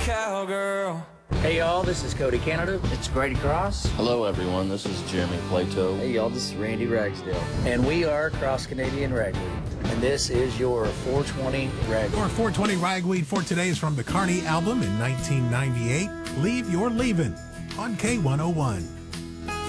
cowgirl. Hey y'all, this is Cody Canada. It's Grady Cross. Hello everyone, this is Jeremy Plato. Hey y'all, this is Randy Ragsdale. And we are Cross Canadian Ragweed. And this is your 420 Ragweed. Your 420 Ragweed for today is from the Carney album in 1998, Leave Your Leavin' on K101.